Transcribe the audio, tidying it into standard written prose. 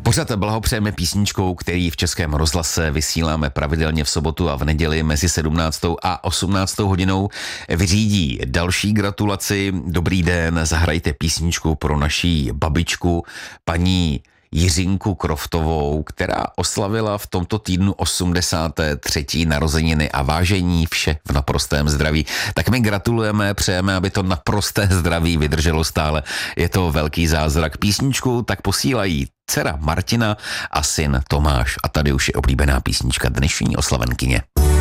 Pořád blahopřejeme písničkou, který v Českém rozhlase vysíláme pravidelně v sobotu a v neděli mezi 17. a 18. hodinou. Vyřídí další gratulaci. Dobrý den, zahrajte písničku pro naší babičku, paní Jiřinku Kroftovou, která oslavila v tomto týdnu 83. narozeniny a vážení vše v naprostém zdraví. Tak my gratulujeme, přejeme, aby to naprosté zdraví vydrželo stále. Je to velký zázrak. Písničku tak posílají dcera Martina a syn Tomáš. A tady už je oblíbená písnička dnešní oslavenkyně.